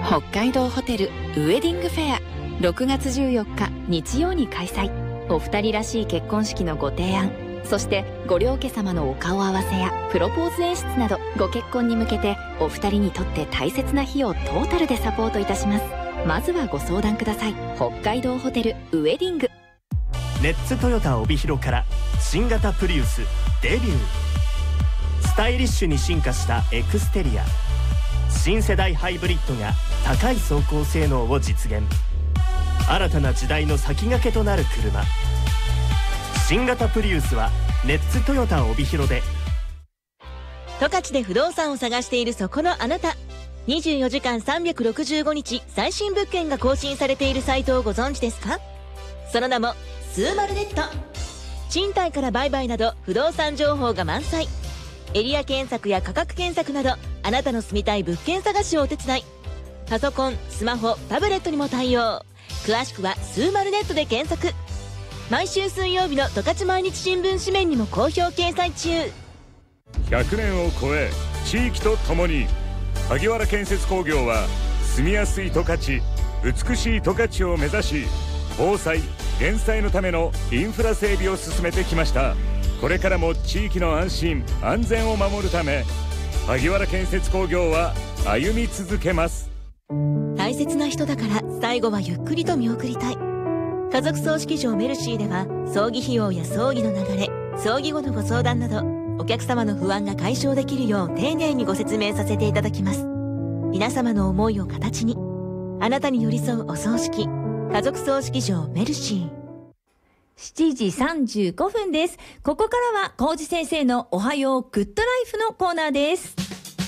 北海道ホテルウェディングフェア6月14日日曜に開催。お二人らしい結婚式のご提案、そしてご両家様のお顔合わせやプロポーズ演出など、ご結婚に向けてお二人にとって大切な日をトータルでサポートいたします。まずはご相談ください。北海道ホテルウェディング。 ネッツトヨタ帯広から新型プリウスデビュー。スタイリッシュに進化したエクステリア、新世代ハイブリッドが高い走行性能を実現。新たな時代の先駆けとなる車、新型プリウスはネッツトヨタ帯広で。 十勝で不動産を探しているそこのあなた、24時間365日最新物件が更新されているサイトをご存知ですか？その名もスーマルネット。賃貸から売買など不動産情報が満載。エリア検索や価格検索など、あなたの住みたい物件探しをお手伝い。パソコン、スマホ、タブレットにも対応。詳しくはスーマルネットで検索。毎週水曜日の十勝毎日新聞紙面にも好評掲載中。 100年を超え地域とともに、萩原建設工業は住みやすい十勝、美しい十勝を目指し、防災・減災のためのインフラ整備を進めてきました。これからも地域の安心・安全を守るため、萩原建設工業は歩み続けます。 大切な人だから最後はゆっくりと見送りたい。家族葬式場メルシーでは、葬儀費用や葬儀の流れ、葬儀後のご相談など、お客様の不安が解消できるよう丁寧にご説明させていただきます。皆様の思いを形に、あなたに寄り添うお葬式、家族葬式場メルシー。 7時35分です。ここからは浩二先生のおはようグッドライフのコーナーです。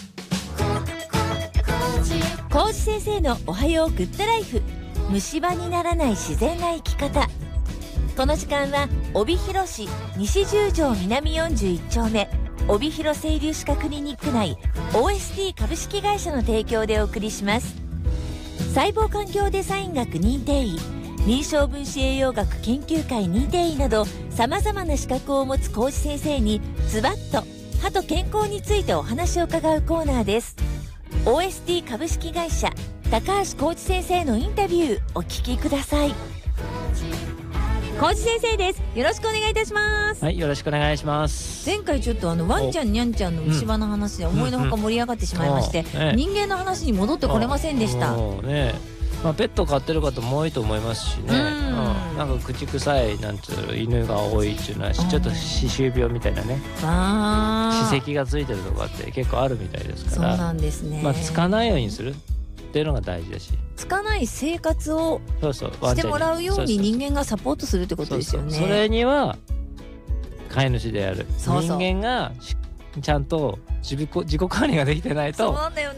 浩二先生のおはようグッドライフ、虫歯にならない自然な生き方。この時間は帯広市西十条南41丁目帯広清流歯科クリニック内 OST 株式会社の提供でお送りします。細胞環境デザイン学認定医、臨床分子栄養学研究会認定医など、様々な資格を持つ浩二先生にズバッと歯と健康についてお話を伺うコーナーです。 OST 株式会社高橋浩二先生のインタビューお聞きください。浩二先生です。よろしくお願いいたします。 はい、よろしくお願いします。 前回ちょっとワンちゃんにゃんちゃんの虫歯の話で思いのほか盛り上がってしまいまして、人間の話に戻ってこれませんでした。 ペット飼ってる方も多いと思いますしね、なんか口臭いなんていう犬が多いっていうのは、ちょっと歯周病みたいなね、歯石がついてるとかって結構あるみたいですから。 そうなんですね。 つかないようにするっていうのが大事だし、 つかない生活をしてもらうように人間がサポートするってことですよね。 それには飼い主である人間がちゃんと自己管理ができてないと、